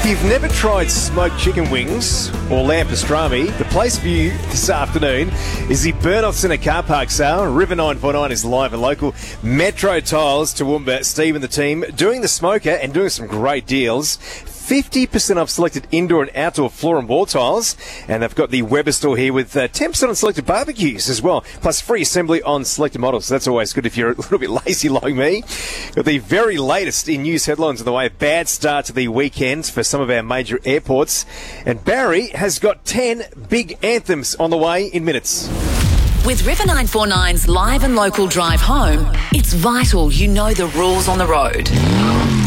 If you've never tried smoked chicken wings or lamb pastrami, the place for you this afternoon is the Burnoff Centre car park sale. River 949 is live and local. Metro Tiles, Toowoomba, Steve and the team doing the smoker and doing some great deals. 50% off selected indoor and outdoor floor and wall tiles. And they've got the Weber store here with 10% on selected barbecues as well, plus free assembly on selected models. So that's always good if you're a little bit lazy like me. Got the very latest in news headlines on the way. A bad start to the weekend for some of our major airports. And Barry has got 10 big anthems on the way in minutes. With River 949's live and local drive home, it's vital you know the rules on the road.